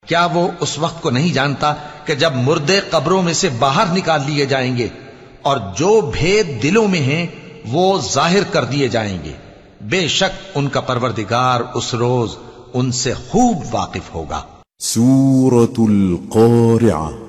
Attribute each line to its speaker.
Speaker 1: क्या वो उस वक्त को नहीं जानता कि जब मुर्दे कब्रों में से बाहर निकाल लिए जाएंगे और जो भेद दिलों में हैं वो जाहिर कर दिए जाएंगे। बेशक उनका परवरदिगार उस रोज उनसे खूब वाकिफ होगा।
Speaker 2: सूरतुल क़ारिअह